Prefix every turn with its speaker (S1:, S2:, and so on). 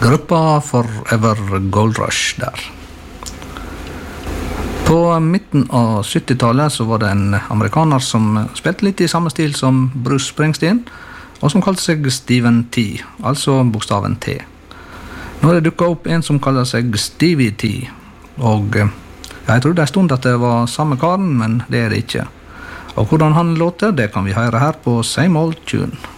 S1: Gruppa Forever Gold Rush der. På midten av 70-tallet så var det en amerikaner som spilte litt i samme stil som Bruce Springsteen, og som kalte seg Steven T, altså bokstaven T. Nå har det dukket opp en som kaller seg Stevie T, og jeg trodde en stund at det var samme karen, men det er det ikke. Og hvordan han låter, det kan vi høre her på Same Old Tune.